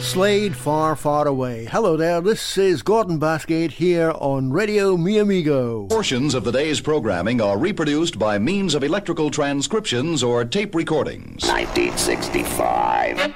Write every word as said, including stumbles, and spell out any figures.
Slade, Far, Far Away. Hello there, this is Gordon Basgate here on Radio Mi Amigo. Portions of the day's programming are reproduced by means of electrical transcriptions or tape recordings. nineteen sixty-five.